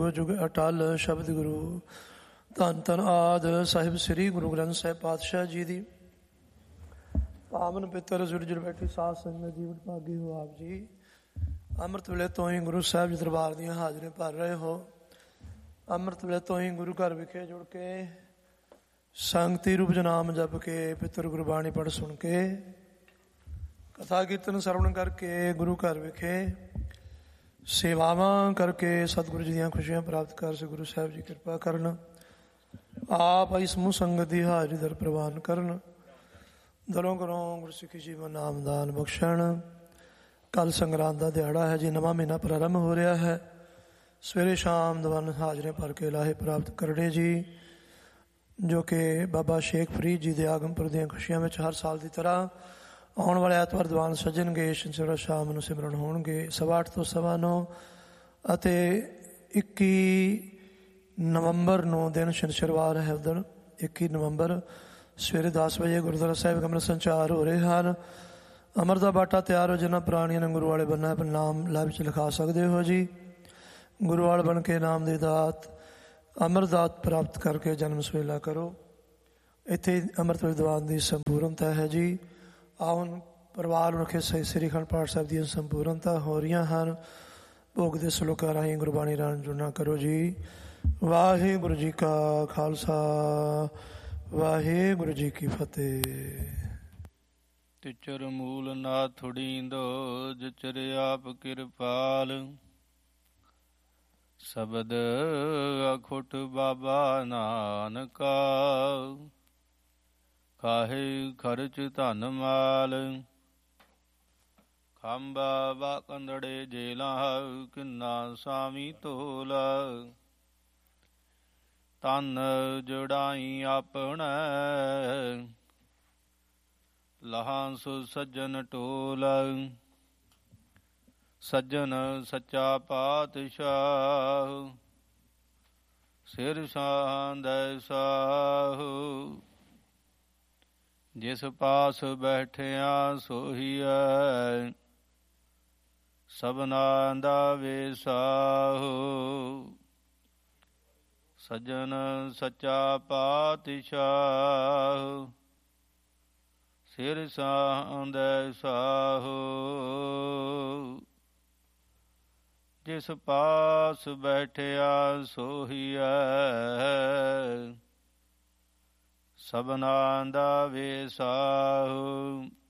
ਜੁਗ ਅਟਲ ਸ਼ਬਦ ਗੁਰੂ ਧੰਨ ਧੰਨ ਆਦ ਸਾਹਿਬ ਸ੍ਰੀ ਗੁਰੂ ਗ੍ਰੰਥ ਸਾਹਿਬ ਪਾਤਸ਼ਾਹ ਜੀ ਦੀ ਪਾਵਨ ਪਿੱਤਰ ਜੁੜ ਜੁੜ ਬੈਠੀ ਸਾਧ ਸੰਗਤ ਜੀਵਨ ਭਾਗੀ ਹੋ ਆਪ ਜੀ। ਅੰਮ੍ਰਿਤ ਵੇਲੇ ਤੋਂ ਹੀ ਗੁਰੂ ਸਾਹਿਬ ਜੀ ਦਰਬਾਰ ਦੀਆਂ ਹਾਜ਼ਰੀਆਂ ਭਰ ਰਹੇ ਹੋ। ਅੰਮ੍ਰਿਤ ਵੇਲੇ ਤੋਂ ਹੀ ਗੁਰੂ ਘਰ ਵਿਖੇ ਜੁੜ ਕੇ ਸੰਗਤੀ ਰੂਪ ਨਾਮ ਜਪ ਕੇ ਪਿੱਤਰ ਗੁਰਬਾਣੀ ਪੜ੍ਹ ਸੁਣ ਕੇ ਕਥਾ ਕੀਰਤਨ ਸਰਵਣ ਕਰਕੇ ਗੁਰੂ ਘਰ ਵਿਖੇ ਸੇਵਾਵਾਂ ਕਰਕੇ ਸਤਿਗੁਰੂ ਜੀ ਦੀਆਂ ਖੁਸ਼ੀਆਂ ਪ੍ਰਾਪਤ ਕਰ ਸੇ ਗੁਰੂ ਸਾਹਿਬ ਜੀ ਕਿਰਪਾ ਕਰਨ। ਆਪ ਇਸ ਸਮੂਹ ਸੰਗਤ ਦੀ ਹਾਜ਼ਰੀ ਦਰ ਪ੍ਰਵਾਨ ਕਰਨ। ਦਲੋਂ ਘਰੋਂ ਗੁਰਸਿੱਖੀ ਜੀਵਨ ਨਾਮਦਾਨ ਬਖਸ਼ਣ। ਕੱਲ ਸੰਗਰਾਂਦ ਦਾ ਦਿਹਾੜਾ ਹੈ ਜੀ। ਨਵਾਂ ਮਹੀਨਾ ਪ੍ਰਾਰੰਭ ਹੋ ਰਿਹਾ ਹੈ। ਸਵੇਰੇ ਸ਼ਾਮ ਦਵਾਨ ਹਾਜ਼ਰੇ ਭਰ ਕੇ ਲਾਹੇ ਪ੍ਰਾਪਤ ਕਰਨੇ ਜੀ, ਜੋ ਕਿ ਬਾਬਾ ਸ਼ੇਖ ਫਰੀਦ ਜੀ ਦੇ ਆਗਮਪੁਰ ਦੀਆਂ ਖੁਸ਼ੀਆਂ ਵਿੱਚ ਹਰ ਸਾਲ ਦੀ ਤਰ੍ਹਾਂ ਆਉਣ ਵਾਲੇ ਐਤਵਾਰ ਦੀਵਾਨ ਸੱਜਣਗੇ। ਸ਼ਨੀਵਾਰ ਸ਼ਾਮ ਨੂੰ ਸਿਮਰਨ ਹੋਣਗੇ 8:15 ਤੋਂ 9:15 ਅਤੇ 21 ਨਵੰਬਰ ਨੂੰ ਦਿਨ ਸ਼ਨੀਵਾਰ ਹੈ। ਉਦਣ 21 ਨਵੰਬਰ ਸਵੇਰੇ 10 ਵਜੇ ਗੁਰਦੁਆਰਾ ਸਾਹਿਬ ਅੰਮ੍ਰਿਤ ਸੰਚਾਰ ਹੋ ਰਹੇ ਹਨ। ਅੰਮ੍ਰਿਤ ਦਾ ਬਾਟਾ ਤਿਆਰ ਹੋ ਜਿਨ੍ਹਾਂ ਪੁਰਾਣੀਆਂ ਨੇ ਗੁਰੂ ਵਾਲੇ ਬਣਨਾ ਆਪਣੇ ਨਾਮ ਲਾਭ ਵਿੱਚ ਲਿਖਾ ਸਕਦੇ ਹੋ ਜੀ। ਗੁਰੂ ਵਾਲੇ ਬਣ ਕੇ ਨਾਮ ਦੀ ਦਾਤ ਅੰਮ੍ਰਿਤ ਦਾਤ ਪ੍ਰਾਪਤ ਕਰਕੇ ਜਨਮ ਸੁਹੇਲਾ ਕਰੋ। ਇੱਥੇ ਅੰਮ੍ਰਿਤ ਦੀਵਾਨ ਦੀ ਸੰਪੂਰਨਤਾ ਹੈ ਜੀ। ਆਉਣ ਪਰਿਵਾਰ ਨੂੰ ਰੱਖੇ ਸ੍ਰੀ ਅਖੰਡ ਪਾਠ ਸਾਹਿਬ ਦੀਆਂ ਸੰਪੂਰਨਤਾ ਹੋ ਰਹੀਆਂ ਹਨ। ਭੋਗ ਦੇ ਸਲੋਕਾਂ ਰਾਹੀਂ ਗੁਰਬਾਣੀ ਨਾਲ ਜੁੜਨਾ ਕਰੋ ਜੀ। ਵਾਹਿਗੁਰੂ ਜੀ ਕਾ ਖਾਲਸਾ ਵਾਹਿਗੁਰੂ ਜੀ ਕੀ ਫਤਿਹ। ਤਿਚਰ ਮੂਲ ਨਾ ਥੁੜੀਂਦੋ ਜਿਚਰ ਆਪ ਕਿਰਪਾਲ। ਸ਼ਬਦ ਅਖੁੱਟ ਬਾਬਾ ਨਾਨਕਾ ਕਾਹੇ ਖਰਚ ਧਨ ਮਾਲ। ਖੰਭਾ ਵਾ ਕੰਦੜੇ ਜੇਲਾਂ ਕਿੰਨਾ ਸਾਵੀ ਤੋਲ। ਤਨ ਜੁੜਾਈ ਆਪਣਾ ਲਹਾਂ ਸੁ ਸੱਜਣ ਟੋਲ। ਸੱਜਣ ਸੱਚਾ ਪਾਤਸ਼ਾਹ ਸਿਰ ਸਾਂਦੈ ਸਾਹੂ। ਜਿਸ ਪਾਸ ਬੈਠਿਆ ਸੋਹੀਐ ਸਭਨਾ ਦਾ ਵੇਸਾਹੂ। ਸੱਜਣ ਸੱਚਾ ਪਾਤਸ਼ਾਹ ਸਿਰ ਸਾਂਦੈ ਸਾਹੂ। ਜਿਸ ਪਾਸ ਬੈਠਿਆ ਸੋਹੀਐ ਸਭਨਾ ਦਾ ਵੇਸਾਹੂ।